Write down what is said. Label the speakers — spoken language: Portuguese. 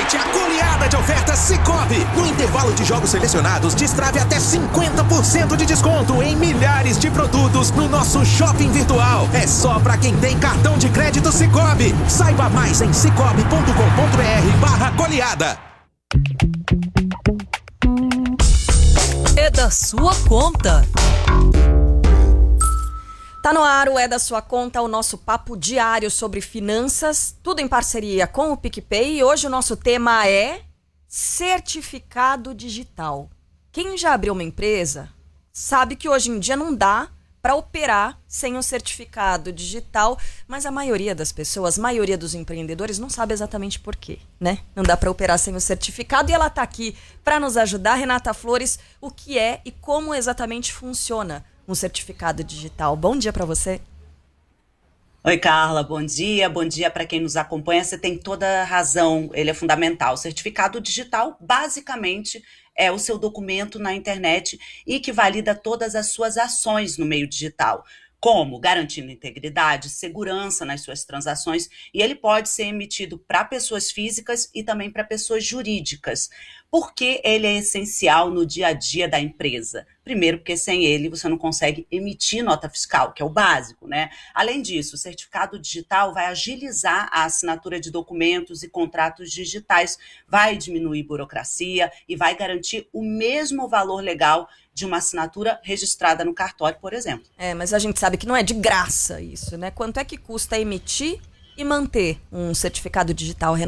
Speaker 1: Aproveite a goleada de ofertas Sicoob. No intervalo de jogos selecionados, destrave até 50% de desconto em milhares de produtos no nosso shopping virtual. É só pra quem tem cartão de crédito Sicoob. Saiba mais em cicobi.com.br/goleada.
Speaker 2: É da sua conta. Tá no ar o É da Sua Conta, o nosso papo diário sobre finanças, tudo em parceria com o PicPay. E hoje o nosso tema é certificado digital. Quem já abriu uma empresa sabe que hoje em dia não dá para operar sem o certificado digital, mas a maioria das pessoas, a maioria dos empreendedores não sabe exatamente por quê, né? Não dá para operar sem o certificado e ela tá aqui para nos ajudar. Renata Flores, o que é e como exatamente funciona um certificado digital? Bom dia para você.
Speaker 3: Oi, Carla, bom dia para quem nos acompanha. Você tem toda a razão, ele é fundamental. O certificado digital, basicamente, é o seu documento na internet e que valida todas as suas ações no meio digital, como garantindo integridade, segurança nas suas transações, e ele pode ser emitido para pessoas físicas e também para pessoas jurídicas. Por que ele é essencial no dia a dia da empresa? Primeiro, porque sem ele você não consegue emitir nota fiscal, que é o básico, né? Além disso, o certificado digital vai agilizar a assinatura de documentos e contratos digitais, vai diminuir burocracia e vai garantir o mesmo valor legal de uma assinatura registrada no cartório, por exemplo.
Speaker 2: Mas a gente sabe que não é de graça isso, né? Quanto é que custa emitir e manter um certificado digital, Renata?